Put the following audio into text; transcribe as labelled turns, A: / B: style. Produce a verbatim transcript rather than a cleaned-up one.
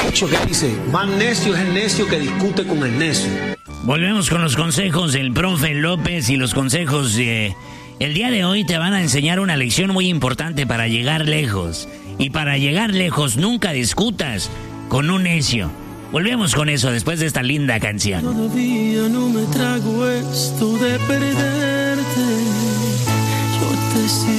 A: dicho que dice, más necio es el necio que discute con el necio.
B: Volvemos con los consejos del profe López y los consejos... Eh, el día de hoy te van a enseñar una lección muy importante para llegar lejos. Y para llegar lejos nunca discutas con un necio. Volvemos con eso después de esta linda canción.
C: Todavía no me trago esto de perderte. Yo te sigo